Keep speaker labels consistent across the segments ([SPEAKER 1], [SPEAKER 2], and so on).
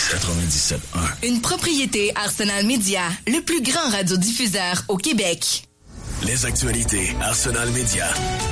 [SPEAKER 1] 97.1.
[SPEAKER 2] Une propriété Arsenal Media, le plus grand radiodiffuseur au Québec.
[SPEAKER 1] Les actualités Arsenal Media.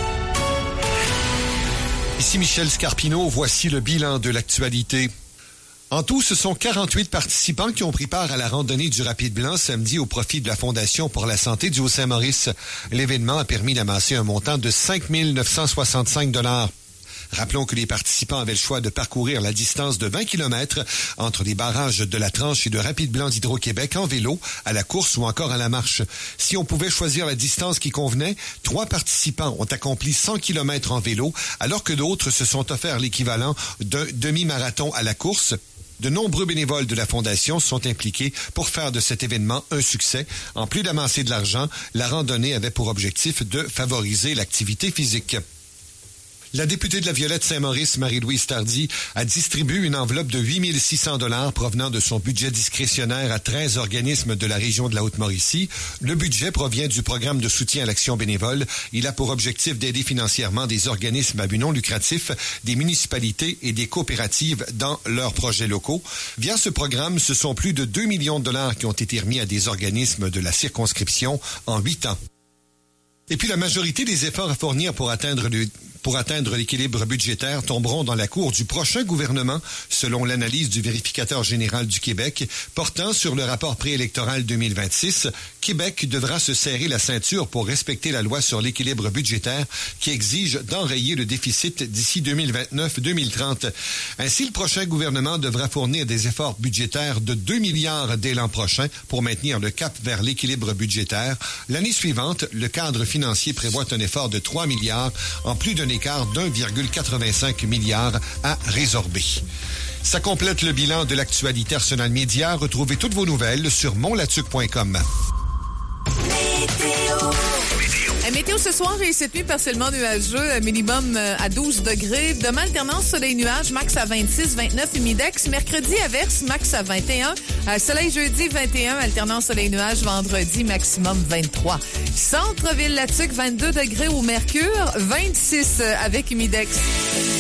[SPEAKER 3] Ici Michel Scarpino, voici le bilan de l'actualité. En tout, ce sont 48 participants qui ont pris part à la randonnée du Rapide Blanc samedi au profit de la Fondation pour la santé du Haut-Saint-Maurice. L'événement a permis d'amasser un montant de 5 965 $. Rappelons que les participants avaient le choix de parcourir la distance de 20 km entre les barrages de la Tranche et de Rapide Blanc d'Hydro-Québec en vélo, à la course ou encore à la marche. Si on pouvait choisir la distance qui convenait, 3 participants ont accompli 100 km en vélo, alors que d'autres se sont offerts l'équivalent d'un demi-marathon à la course. De nombreux bénévoles de la Fondation sont impliqués pour faire de cet événement un succès. En plus d'amasser de l'argent, la randonnée avait pour objectif de favoriser l'activité physique. La députée de la Violette Saint-Maurice, Marie-Louise Tardy, a distribué une enveloppe de 8 600 $ provenant de son budget discrétionnaire à 13 organismes de la région de la Haute-Mauricie. Le budget provient du programme de soutien à l'action bénévole. Il a pour objectif d'aider financièrement des organismes à but non lucratif, des municipalités et des coopératives dans leurs projets locaux. Via ce programme, ce sont plus de 2 millions de $ qui ont été remis à des organismes de la circonscription en 8 ans. Et puis la majorité des efforts à fournir pour atteindre l'équilibre budgétaire tomberont dans la cour du prochain gouvernement, selon l'analyse du vérificateur général du Québec, portant sur le rapport préélectoral 2026. Québec devra se serrer la ceinture pour respecter la loi sur l'équilibre budgétaire qui exige d'enrayer le déficit d'ici 2029-2030. Ainsi, le prochain gouvernement devra fournir des efforts budgétaires de 2 milliards dès l'an prochain pour maintenir le cap vers l'équilibre budgétaire. L'année suivante, le cadre financier prévoit un effort de 3 milliards, en plus d'un écart d'1,85 milliard à résorber. Ça complète le bilan de l'actualité Arsenal Media. Retrouvez toutes vos nouvelles sur monlatuc.com.
[SPEAKER 4] Météo ce soir et cette nuit, partiellement nuageux, minimum à 12 degrés. Demain, alternance soleil-nuage, max à 26, 29, humidex. Mercredi, averse, max à 21. Soleil jeudi, 21, alternance soleil-nuage. Vendredi, maximum 23. Centre-ville Latuc, 22 degrés au mercure, 26 avec humidex.